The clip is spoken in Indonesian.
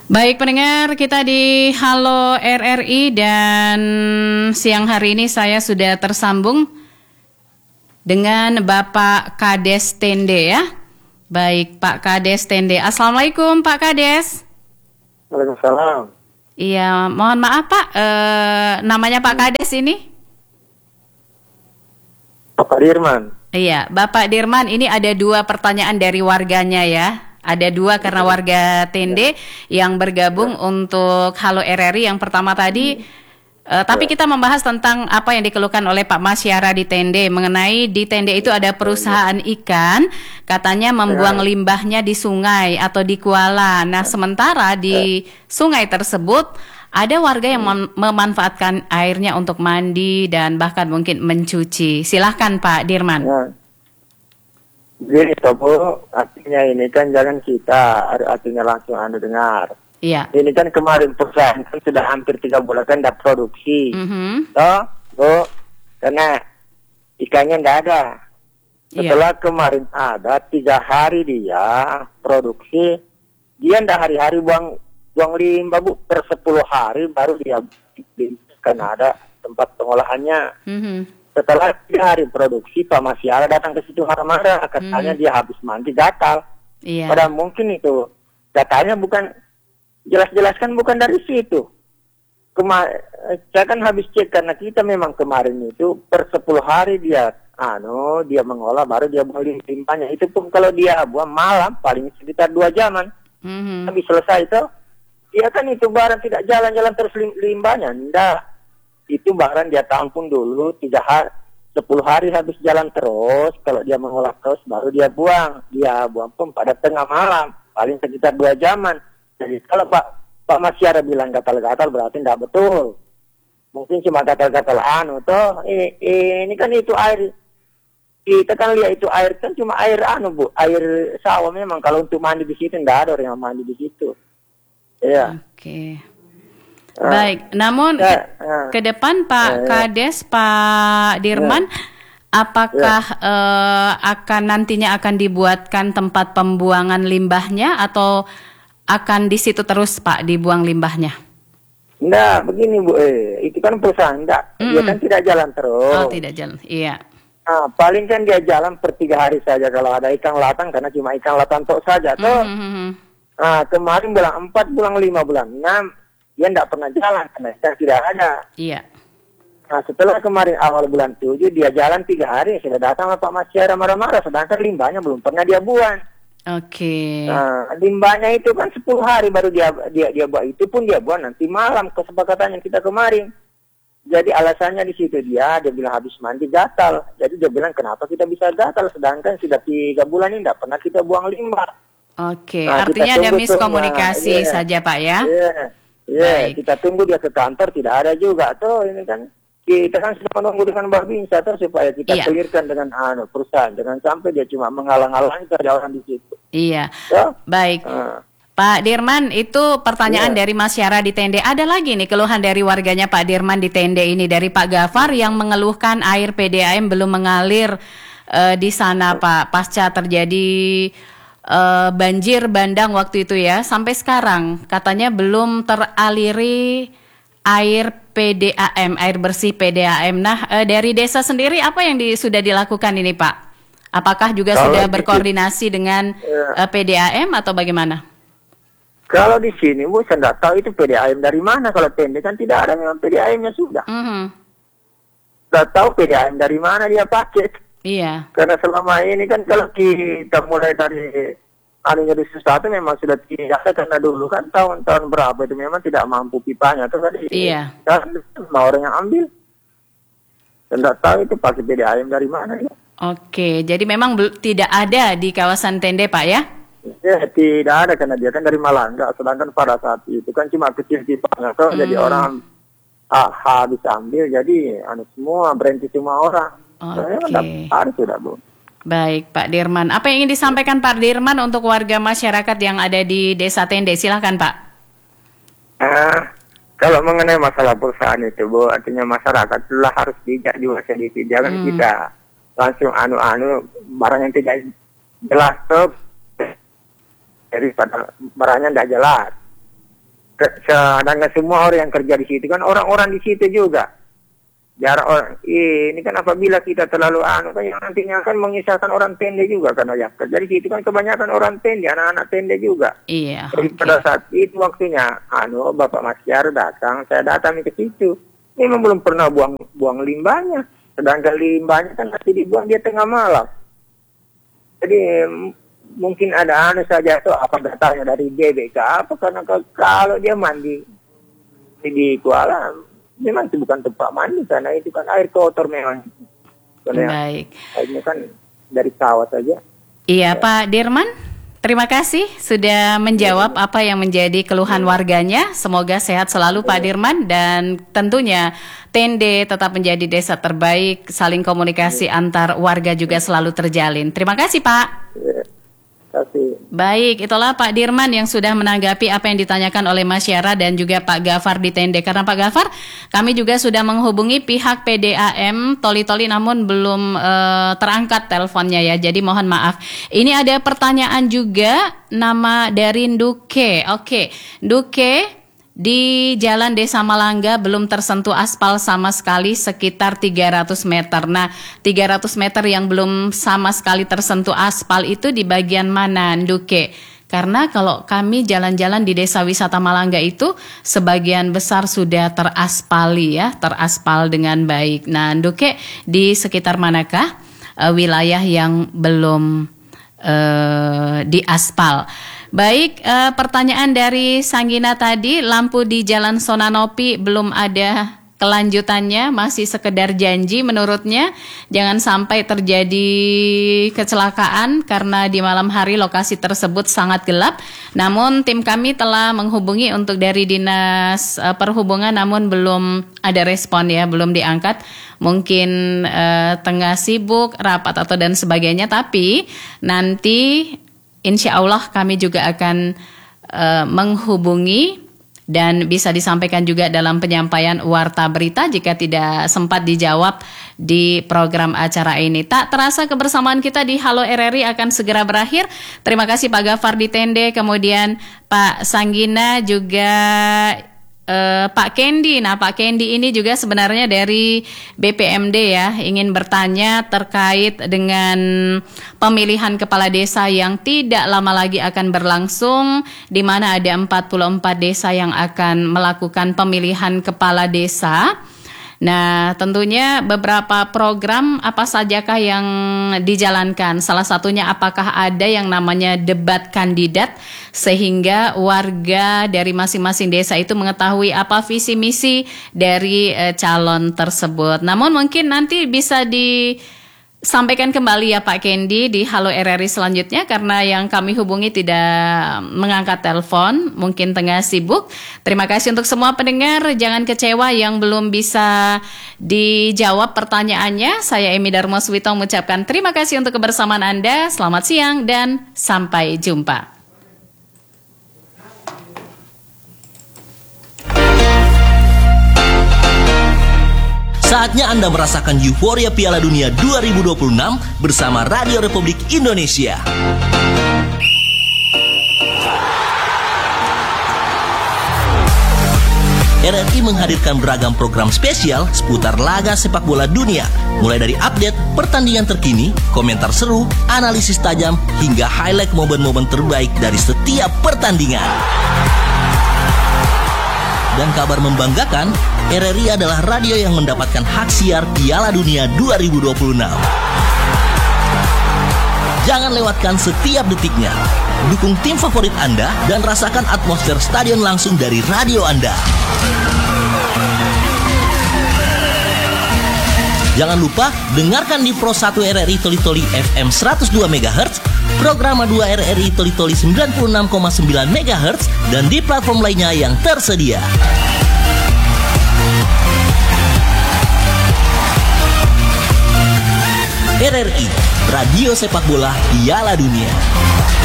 Baik pendengar, kita di Halo RRI dan siang hari ini saya sudah tersambung dengan Bapak Kades Tende ya. Baik Pak Kades Tende. Assalamualaikum Pak Kades. Waalaikumsalam. Iya, mohon maaf Pak, namanya Pak Kades ini? Bapak Dirman. Iya, Bapak Dirman, ini ada 2 pertanyaan dari warganya ya. Ada 2 karena warga Tende yang bergabung untuk Halo RRI. Yang pertama tadi, tapi kita membahas tentang apa yang dikeluhkan oleh Pak Masyara di Tende. Mengenai di Tende itu ada perusahaan ikan, katanya membuang limbahnya di sungai atau di kuala. Nah sementara di sungai tersebut ada warga yang memanfaatkan airnya untuk mandi dan bahkan mungkin mencuci. Silahkan Pak Dirman. Jadi Bu, artinya ini kan jangan kita artinya langsung dengar. Iya. Ini kan kemarin perusahaan kan sudah hampir 3 bulan kan tidak produksi. Toh, Bu, karena ikannya tidak ada. Setelah kemarin ada 3 hari dia produksi, dia tidak hari-hari buang limbah Bu, per 10 hari baru dia karena ada tempat pengolahannya. Setelah 3 hari produksi, Pak Masyara datang ke situ marah-marah, katanya dia habis mandi gatal. Padahal mungkin itu datanya bukan jelas-jelas kan bukan dari situ. Saya kan habis cek karena kita memang kemarin itu per 10 hari dia dia mengolah baru dia buang limbahnya. Itu pun kalau dia buang malam paling sekitar 2 jaman. Habis selesai itu, dia kan itu barang tidak jalan-jalan terus limbahnya, enggak. Itu barang dia tampung dulu 10 hari habis jalan terus, kalau dia mengolah terus baru dia buang pun pada tengah malam paling sekitar 2 jaman. Jadi kalau Pak Masyara bilang gatal-gatal berarti tidak betul, mungkin cuma gatal-gatal toh ini kan itu air, kita kan lihat itu air kan cuma air Bu, air sawah. Memang kalau untuk mandi di situ tidak ada orang yang mandi di situ ya. Oke. Baik, namun ke depan Pak Kades, Pak Dirman, apakah akan nantinya akan dibuatkan tempat pembuangan limbahnya atau akan di situ terus Pak dibuang limbahnya? Enggak, begini Bu, itu kan perusahaan enggak, dia kan tidak jalan terus. Oh, tidak jalan, iya. Nah, paling kan dia jalan per 3 hari saja kalau ada ikan latang, karena cuma ikan latang tok saja toh. Nah, kemarin bulan 4, bulan 5, bulan 6 dia tidak pernah jalan karena ikan tidak ada. Iya. Nah, setelah kemarin awal bulan 7 dia jalan 3 hari, sudah datang Pak Masyara marah-marah, sedangkan limbahnya belum pernah dia buang. Oke. Nah, limbahnya itu kan 10 hari baru dia buang, itu pun dia buang nanti malam, kesepakatan yang kita kemarin. Jadi alasannya di situ dia bilang habis mandi gatal. Jadi dia bilang kenapa kita bisa gatal sedangkan sudah 3 bulan ini tidak pernah kita buang limbah. Oke, nah, artinya ada miskomunikasi saja Pak ya. Kita tunggu dia ke kantor tidak ada juga toh. Ini kan kita kan sudah menunggu dengan Babinsa toh supaya kita clearkan dengan perusahaan, jangan sampai dia cuma menghalang-halangi kerja orang di situ. Iya. Baik. Pak Dirman, itu pertanyaan dari Masyara di Tende. Ada lagi nih keluhan dari warganya Pak Dirman di Tende ini dari Pak Gafar yang mengeluhkan air PDAM belum mengalir di sana Pak, pasca terjadi banjir bandang waktu itu ya, sampai sekarang katanya belum teraliri air PDAM, air bersih PDAM. Nah, dari desa sendiri apa yang sudah dilakukan ini Pak? Apakah juga sudah berkoordinasi dengan PDAM atau bagaimana? Kalau di sini Bu, saya tidak tahu itu PDAM dari mana. Kalau Tende kan tidak ada memang PDAM-nya sudah. Tidak tahu PDAM dari mana dia pakai. Iya. Karena selama ini kan kalau kita mulai dari dari sesuatu memang sudah tidak ada, karena dulu kan tahun-tahun berapa itu memang tidak mampu pipanya tuh tadi. Iya. Kan mau orang yang ambil. Tidak tahu itu pakai PDAM dari mana ya. Oke, jadi memang tidak ada di kawasan Tende Pak ya? Ya, tidak ada karena dia kan dari Malangga, sedangkan pada saat itu kan cuma kecil pipanya tuh, jadi orang habis ambil, jadi semua berhenti semua orang. Harus sudah Bu. Baik Pak Dirman, apa yang ingin disampaikan Pak Dirman untuk warga masyarakat yang ada di Desa Tende? Silahkan Pak. Kalau mengenai masalah perusahaan itu Bu, artinya masyarakat telah harus bijak juga sedikit, jangan kita langsung barang yang tidak jelas tuh daripada barangnya tidak jelas. sedangkan semua orang yang kerja di situ kan orang-orang di situ juga. Jarak orang ini kan apabila kita terlalu kan yang nantinya akan mengisahkan orang tende juga karena yang kerja di situ kan kebanyakan orang tende, anak-anak tende juga. Iya. Jadi pada saat itu waktunya Bapak Masyar datang, saya datang ke situ. Memang belum pernah buang limbahnya. Sedangkan limbahnya kan masih dibuang dia tengah malam. Jadi mungkin ada saja itu apa datanya dari BBK apa karena kalau dia mandi di Kuala memang itu bukan tempat mandi karena itu kan air kotor memang. Baik. Airnya kan dari sawah saja. Iya, Pak Dirman, terima kasih sudah menjawab apa yang menjadi keluhan warganya. Semoga sehat selalu Pak Dirman dan tentunya Tende tetap menjadi desa terbaik. Saling komunikasi antar warga juga selalu terjalin. Terima kasih, Pak. Baik, itulah Pak Dirman yang sudah menanggapi apa yang ditanyakan oleh Mas Syara dan juga Pak Gafar di Tende. Karena Pak Gafar, kami juga sudah menghubungi pihak PDAM Toli-Toli namun belum terangkat teleponnya ya. Jadi mohon maaf. Ini ada pertanyaan juga nama dari Nduke. Oke, Nduke di Jalan Desa Malangga belum tersentuh aspal sama sekali sekitar 300 meter. Nah, 300 meter yang belum sama sekali tersentuh aspal itu di bagian mana, Nduke? Karena kalau kami jalan-jalan di Desa Wisata Malangga itu sebagian besar sudah teraspali ya, teraspal dengan baik. Nah, Nduke di sekitar manakah wilayah yang belum diaspal? Baik, pertanyaan dari Sanggina tadi, lampu di Jalan Sonanopi belum ada kelanjutannya, masih sekedar janji menurutnya. Jangan sampai terjadi kecelakaan karena di malam hari lokasi tersebut sangat gelap. Namun tim kami telah menghubungi untuk dari Dinas Perhubungan namun belum ada respon ya, belum diangkat. Mungkin tengah sibuk, rapat atau dan sebagainya, tapi nanti insya Allah kami juga akan menghubungi dan bisa disampaikan juga dalam penyampaian warta berita jika tidak sempat dijawab di program acara ini. Tak terasa kebersamaan kita di Halo RRI akan segera berakhir. Terima kasih Pak Gafar di Tende, kemudian Pak Sanggina juga Pak Kendi. Nah, Pak Kendi ini juga sebenarnya dari BPMD ya, ingin bertanya terkait dengan pemilihan kepala desa yang tidak lama lagi akan berlangsung, di mana ada 44 desa yang akan melakukan pemilihan kepala desa. Nah, tentunya beberapa program apa sajakah yang dijalankan? Salah satunya apakah ada yang namanya debat kandidat sehingga warga dari masing-masing desa itu mengetahui apa visi misi dari calon tersebut. Namun mungkin nanti bisa disampaikan kembali ya Pak Kendi di Halo RRI selanjutnya karena yang kami hubungi tidak mengangkat telepon, mungkin tengah sibuk. Terima kasih untuk semua pendengar, jangan kecewa yang belum bisa dijawab pertanyaannya. Saya Emi Darmoswito mengucapkan terima kasih untuk kebersamaan Anda. Selamat siang dan sampai jumpa. Saatnya Anda merasakan euforia Piala Dunia 2026 bersama Radio Republik Indonesia. RRI menghadirkan beragam program spesial seputar laga sepak bola dunia, mulai dari update pertandingan terkini, komentar seru, analisis tajam, hingga highlight momen-momen terbaik dari setiap pertandingan. Dan kabar membanggakan, RRI adalah radio yang mendapatkan hak siar Piala Dunia 2026. Jangan lewatkan setiap detiknya. Dukung tim favorit Anda dan rasakan atmosfer stadion langsung dari radio Anda. Jangan lupa dengarkan di Pro 1 RRI Toli-Toli FM 102 MHz, Programa 2 RRI Toli-Toli 96,9 MHz, dan di platform lainnya yang tersedia. RRI, Radio Sepak Bola Piala Dunia.